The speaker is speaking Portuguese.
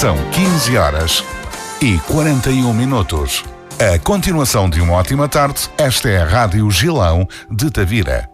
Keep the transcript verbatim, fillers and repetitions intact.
São quinze horas e quarenta e um minutos. A continuação de uma ótima tarde, esta é a Rádio Gilão de Tavira.